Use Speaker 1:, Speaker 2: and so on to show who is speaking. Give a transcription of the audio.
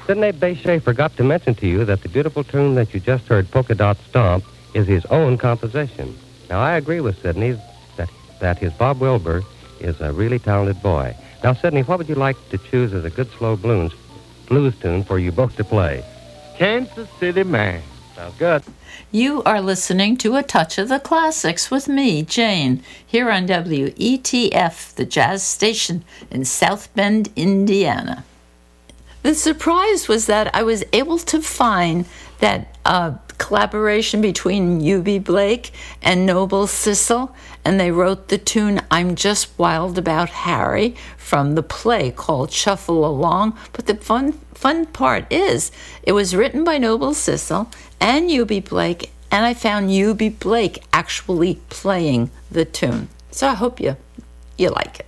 Speaker 1: Sidney Bechet forgot to mention to you that the beautiful tune that you just heard, Polka Dot Stomp, is his own composition. Now, I agree with Sidney that his Bob Wilbur is a really talented boy. Now, Sidney, what would you like to choose as a good slow blues tune for you both to play?
Speaker 2: Kansas City Man.
Speaker 1: Sounds good.
Speaker 3: You are listening to A Touch of the Classics with me, Jane, here on WETF, the jazz station in South Bend, Indiana. The surprise was that I was able to find that collaboration between Eubie Blake and Noble Sissle, and they wrote the tune I'm Just Wild About Harry from the play called Shuffle Along. But the fun part is it was written by Noble Sissle and Eubie Blake, and I found Eubie Blake actually playing the tune. So I hope you like it.